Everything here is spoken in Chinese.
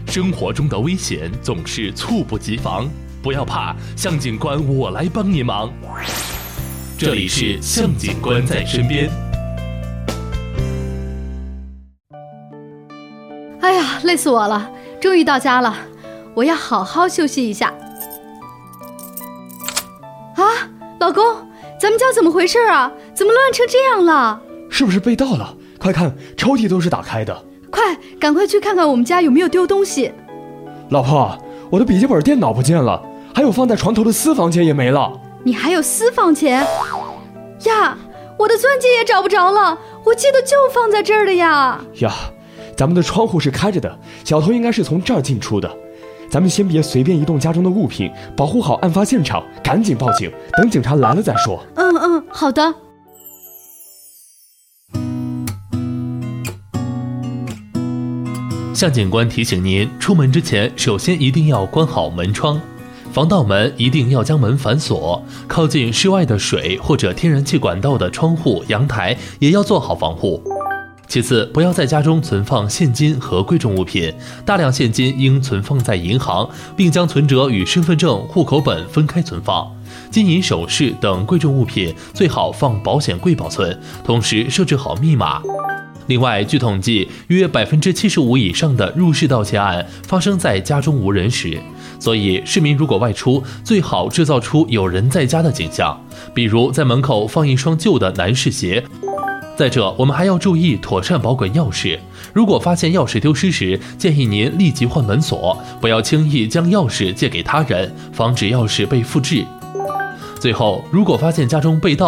生活中的危险总是猝不及防，不要怕，向警官我来帮你忙。这里是向警官在身边。 哎呀，累死我了，终于到家了，我要好好休息一下。啊，老公，咱们家怎么回事啊？怎么乱成这样了？ 是不是被盗了？快看，抽屉都是打开的。 快，赶快去看看我们家有没有丢东西。 老婆，我的笔记本电脑不见了，还有放在床头的私房钱也没了。 你还有私房钱？呀，我的钻戒也找不着了，我记得就放在这儿的呀。 呀，咱们的窗户是开着的，小偷应该是从这儿进出的。咱们先别随便移动家中的物品，保护好案发现场，赶紧报警，等警察来了再说。 好的。 向警官提醒您，出门之前首先一定要关好门窗，防盗门一定要将门反锁，靠近室外的水或者天然气管道的窗户、阳台也要做好防护。其次，不要在家中存放现金和贵重物品，大量现金应存放在银行，并将存折与身份证、户口本分开存放。金银首饰等贵重物品最好放保险柜保存，同时设置好密码。另外，据统计，约75%以上的入室盗窃案发生在家中无人时，所以市民如果外出，最好制造出有人在家的景象，比如在门口放一双旧的男士鞋。再者，我们还要注意妥善保管钥匙，如果发现钥匙丢失时，建议您立即换门锁，不要轻易将钥匙借给他人，防止钥匙被复制。最后，如果发现家中被盗